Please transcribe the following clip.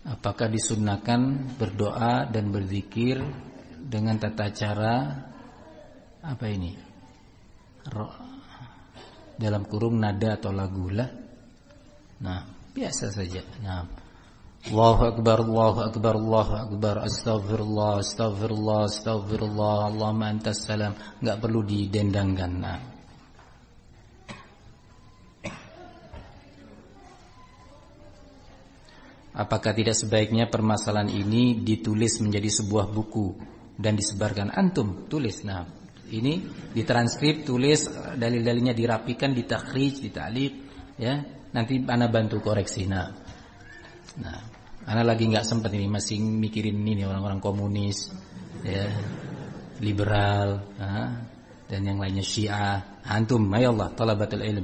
Apakah disunnahkan berdoa dan berzikir dengan tata cara apa ini? Dalam kurung nada atau lagu lah. Nah, biasa saja. Nah, Allahu akbar, Allahu akbar, Allahu akbar, astagfirullah, astagfirullah, astagfirullah, Allahumma antas salam. Enggak perlu didendangkan. Nah. Apakah tidak sebaiknya permasalahan ini ditulis menjadi sebuah buku dan disebarkan? Antum tulis. Nah, ini ditranskrip, tulis, dalil-dalilnya dirapikan, ditakhrij, dita'liq, ya. Nanti ana bantu koreksi. Nah, ana lagi nggak sempat ini, masih mikirin ini orang-orang komunis, ya, liberal, dan yang lainnya Syiah. Antum, ayolah talabatul ilm.